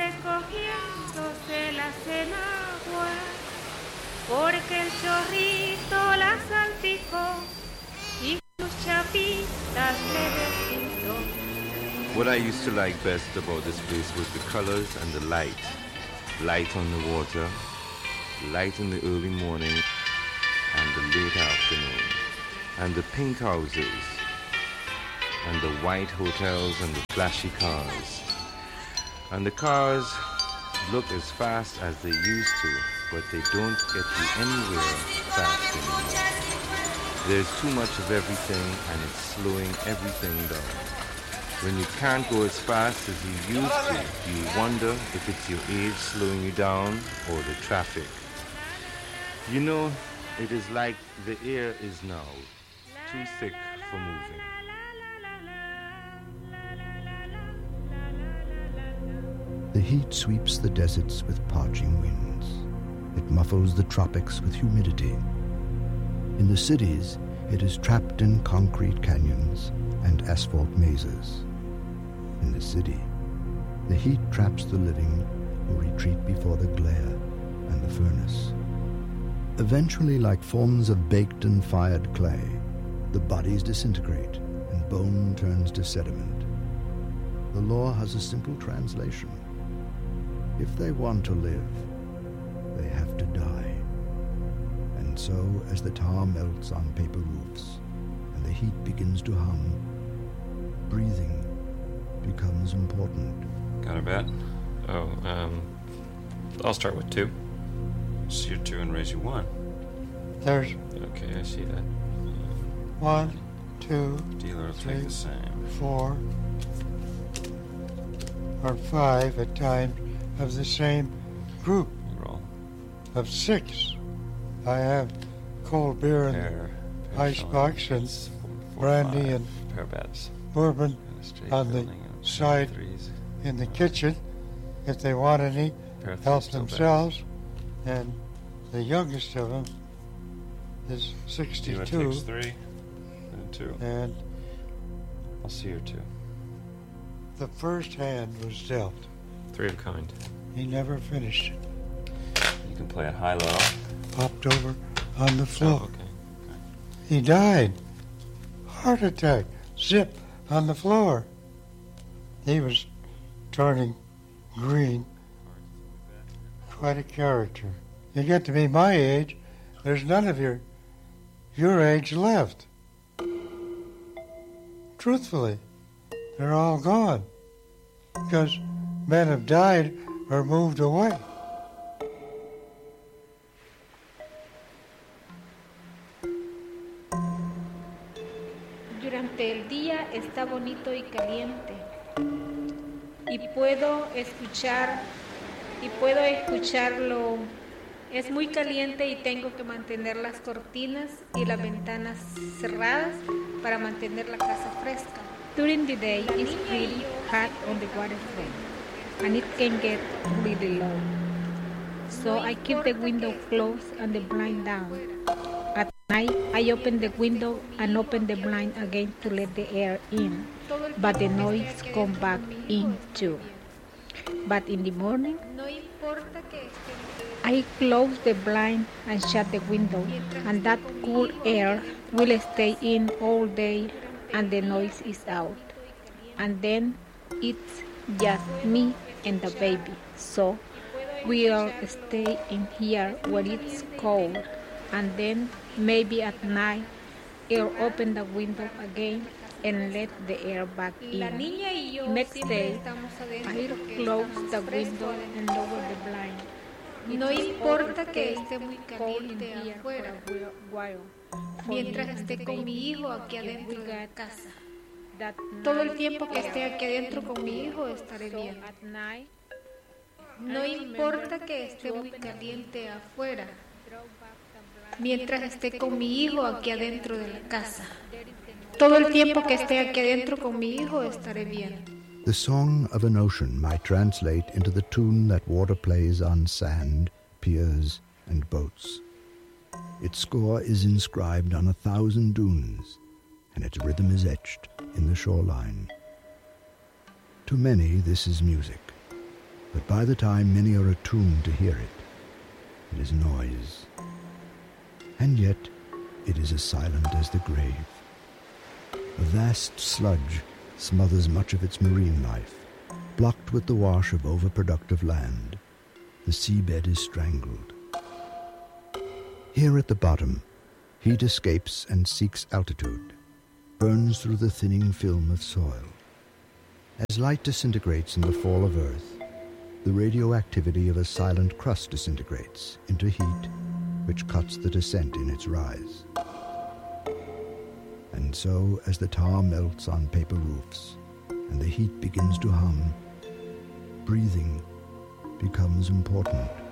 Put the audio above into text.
recogiéndose las enaguas, porque el chorrito la salpicó y sus chapitas le despintó. What I used to like best about this place was the colors and the light. Light on the water, light in the early morning and the late afternoon, and the pink houses, and the white hotels and the flashy cars. And the cars look as fast as they used to, but they don't get you anywhere fast anymore. There's too much of everything and it's slowing everything down. When you can't go as fast as you used to, you wonder if it's your age slowing you down or the traffic. You know, it is like the air is now too thick for moving. The heat sweeps the deserts with parching winds. It muffles the tropics with humidity. In the cities, it is trapped in concrete canyons and asphalt mazes. In the city, the heat traps the living who retreat before the glare and the furnace. Eventually, like forms of baked and fired clay, the bodies disintegrate and bone turns to sediment. The law has a simple translation. If they want to live, they have to die. And so, as the tar melts on paper roofs and the heat begins to hum, breathing becomes important. Got a bet? Oh, I'll start with 2. So you're 2 and raise you 1. There's Okay, I see that. 1, 2, Dealer will 3, take the same. 4, or 5 at times of the same group You roll. of 6. I have cold beer and Pair icebox and it's brandy 5. and pair bets. bourbon And a straight on the building and a pair of side 3s. in the kitchen if they want any, Pair of 3s help still themselves. And the youngest of them is bets. Dealer takes 62, 3 and 2. and I'll see your 2. the first hand was dealt. 3 of kind. He never finished it. You can play it high-low. Popped over on the Oh, floor. okay. He died. Heart attack. Zip on the floor. He was turning green. Quite a character. You get to be my age, there's none of your age left. Truthfully, they're all gone. Because men have died or moved away. Durante el día está bonito y caliente y puedo escucharlo. Es muy caliente y tengo que mantener las cortinas y las ventanas cerradas para mantener la casa fresca. During the day, it's pretty hot on the waterfront and it can get really low. So I keep the window closed and the blind down. At night, I open the window and open the blind again to let the air in, but the noise comes back in too. But in the morning, I close the blind and shut the window, and that cool air will stay in all day and the noise is out. And then it's just me and the baby. So we'll stay in here where it's cold, and then maybe at night I'll open the window again and let the air back in. Next day, I'll close the window and lower the blind. No importa que esté muy caliente afuera, mientras esté con mi hijo aquí adentro de la casa. Todo el tiempo que esté aquí adentro con mi hijo estaré bien. No importa que esté muy caliente afuera, mientras esté con mi hijo aquí adentro de la casa. Todo el tiempo que esté aquí adentro con mi hijo estaré bien. The song of an ocean might translate into the tune that water plays on sand, piers, and boats. Its score is inscribed on 1,000 dunes, and its rhythm is etched in the shoreline. To many, this is music, but by the time many are attuned to hear it, it is noise. And yet it is as silent as the grave. A vast sludge smothers much of its marine life. Blocked with the wash of overproductive land, the seabed is strangled. Here at the bottom, heat escapes and seeks altitude, burns through the thinning film of soil. As light disintegrates in the fall of Earth, the radioactivity of a silent crust disintegrates into heat, which cuts the descent in its rise. And so, as the tar melts on paper roofs and the heat begins to hum, breathing becomes important.